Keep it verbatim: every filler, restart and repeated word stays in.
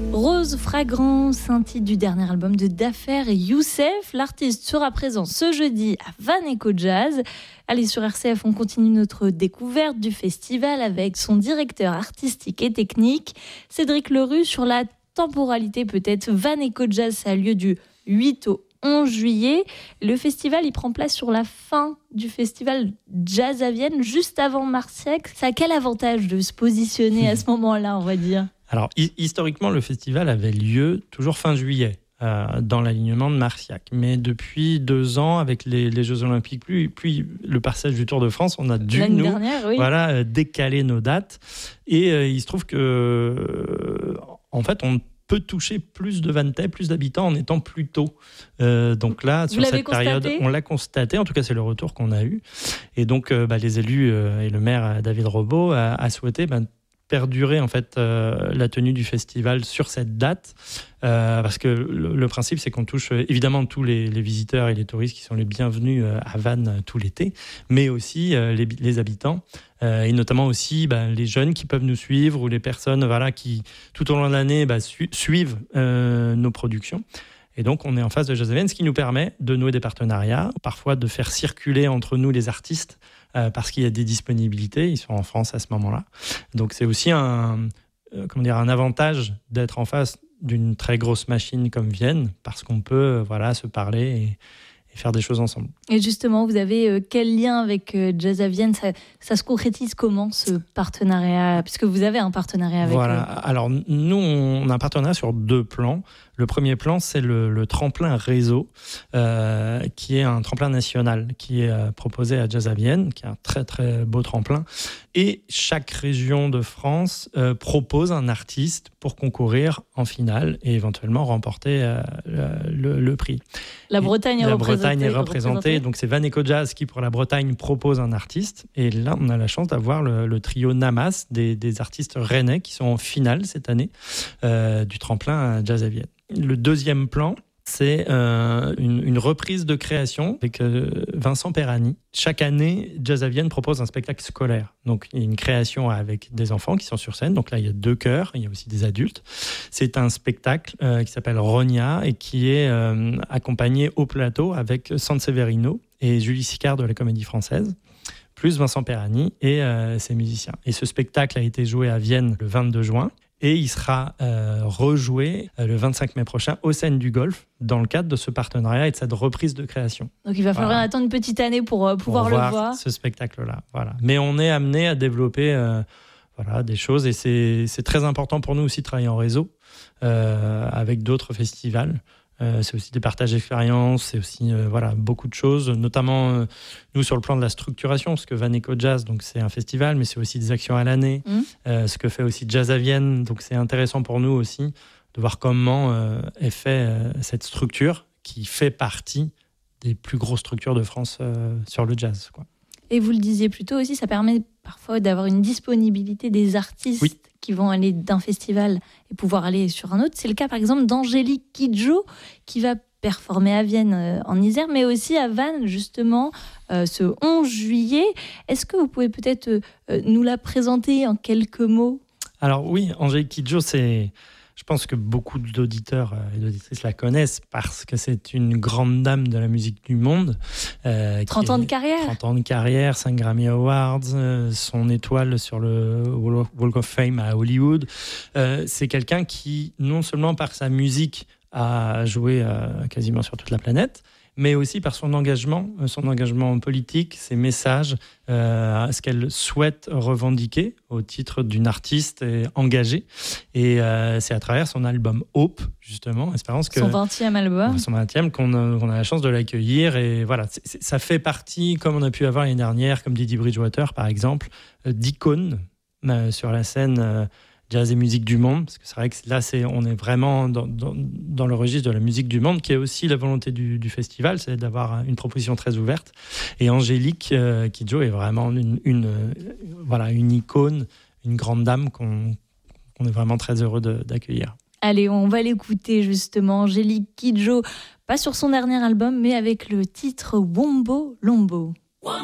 Rose Fragrance, un titre du dernier album de Dafer et Youssef. L'artiste sera présent ce jeudi à Van Eco Jazz. Allez, sur R C F, on continue notre découverte du festival avec son directeur artistique et technique, Cédric Lerue, sur la temporalité peut-être. Van Eco Jazz, ça a lieu du huit au onze juillet. Le festival, il prend place sur la fin du festival Jazz à Vienne, juste avant Marciac. Ça a quel avantage de se positionner à ce moment-là, on va dire ? Alors, hi- historiquement, le festival avait lieu toujours fin juillet, euh, dans l'alignement de Marciac. Mais depuis deux ans, avec les, les Jeux Olympiques, puis, puis le passage du Tour de France, on a dû, L'année nous, dernière, oui. voilà, euh, décaler nos dates. Et euh, il se trouve que, euh, en fait, on peut toucher plus de Vantais, plus d'habitants en étant plus tôt. Euh, donc là, Vous sur l'avez cette période, constaté ? on l'a constaté. En tout cas, c'est le retour qu'on a eu. Et donc, euh, bah, les élus euh, et le maire euh, David Robot a, a souhaité bah, perdurer en fait euh, la tenue du festival sur cette date, euh, parce que le, le principe c'est qu'on touche euh, évidemment tous les, les visiteurs et les touristes qui sont les bienvenus euh, à Vannes euh, tout l'été, mais aussi euh, les, les habitants euh, et notamment aussi bah, les jeunes qui peuvent nous suivre ou les personnes voilà qui tout au long de l'année bah, su- suivent euh, nos productions. Et donc, on est en face de Jazz à Vienne, ce qui nous permet de nouer des partenariats, parfois de faire circuler entre nous les artistes, euh, parce qu'il y a des disponibilités, ils sont en France à ce moment-là. Donc, c'est aussi un, euh, comment dire, un avantage d'être en face d'une très grosse machine comme Vienne, parce qu'on peut euh, voilà, se parler et, et faire des choses ensemble. Et justement, vous avez euh, quel lien avec euh, Jazz à Vienne ? ça, ça se concrétise comment, ce partenariat ? Puisque vous avez un partenariat avec Voilà. eux. Alors, nous, on a un partenariat sur deux plans. Le premier plan, c'est le, le tremplin réseau, euh, qui est un tremplin national, qui est euh, proposé à Jazz à Vienne, qui est un très très beau tremplin. Et chaque région de France euh, propose un artiste pour concourir en finale et éventuellement remporter euh, le, le prix. La Bretagne est La représentée. Bretagne est représentée, donc c'est Van Eco Jazz qui pour la Bretagne propose un artiste. Et là, on a la chance d'avoir le, le trio Namas, des, des artistes rennais qui sont en finale cette année euh, du tremplin à Jazz à Vienne. Le deuxième plan, c'est euh, une, une reprise de création avec euh, Vincent Perani. Chaque année, Jazz à Vienne propose un spectacle scolaire. Donc, il y a une création avec des enfants qui sont sur scène. Donc là, il y a deux chœurs, il y a aussi des adultes. C'est un spectacle euh, qui s'appelle Rogna et qui est euh, accompagné au plateau avec Sanseverino et Julie Sicard de la Comédie Française, plus Vincent Perani et euh, ses musiciens. Et ce spectacle a été joué à Vienne le vingt-deux juin. Et il sera euh, rejoué euh, le vingt-cinq mai prochain au Scènes du Golf dans le cadre de ce partenariat et de cette reprise de création. Donc il va falloir Voilà. attendre une petite année pour euh, pouvoir pour le voir. voir. Ce spectacle-là. Voilà. Mais on est amené à développer euh, voilà, des choses et c'est, c'est très important pour nous aussi de travailler en réseau euh, avec d'autres festivals. Euh, c'est aussi des partages d'expériences, c'est aussi euh, voilà, beaucoup de choses, notamment euh, nous sur le plan de la structuration, parce que Van Eco Jazz, donc c'est un festival, mais c'est aussi des actions à l'année, mmh. euh, ce que fait aussi Jazz à Vienne, donc c'est intéressant pour nous aussi de voir comment euh, est fait euh, cette structure qui fait partie des plus grosses structures de France euh, sur le jazz, quoi. Et vous le disiez plus tôt aussi, ça permet parfois d'avoir une disponibilité des artistes oui. qui vont aller d'un festival et pouvoir aller sur un autre. C'est le cas par exemple d'Angélique Kidjo qui va performer à Vienne euh, en Isère, mais aussi à Vannes justement euh, ce onze juillet. Est-ce que vous pouvez peut-être euh, nous la présenter en quelques mots ? Alors oui, Angélique Kidjo, c'est... Je pense que beaucoup d'auditeurs et d'auditrices la connaissent parce que c'est une grande dame de la musique du monde. Euh, trente ans de carrière. trente ans de carrière, cinq Grammy Awards, euh, son étoile sur le Walk of Fame à Hollywood. Euh, c'est quelqu'un qui, non seulement par sa musique, a joué euh, quasiment sur toute la planète, mais aussi par son engagement, son engagement politique, ses messages, euh, ce qu'elle souhaite revendiquer au titre d'une artiste engagée. Et euh, c'est à travers son album Hope, justement, Espérance, que... Son vingtième album. Son vingtième, qu'on a, qu'on a la chance de l'accueillir. Et voilà, c'est, c'est, ça fait partie, comme on a pu avoir l'année dernière, comme Didi Bridgewater, par exemple, euh, d'icônes euh, sur la scène... Euh, jazz et musique du monde, parce que c'est vrai que là, c'est, on est vraiment dans, dans, dans le registre de la musique du monde, qui est aussi la volonté du, du festival, c'est d'avoir une proposition très ouverte. Et Angélique euh, Kidjo est vraiment une, une, euh, voilà, une icône, une grande dame qu'on, qu'on est vraiment très heureux de, d'accueillir. Allez, on va l'écouter justement, Angélique Kidjo, pas sur son dernier album, mais avec le titre Wombo Lombo.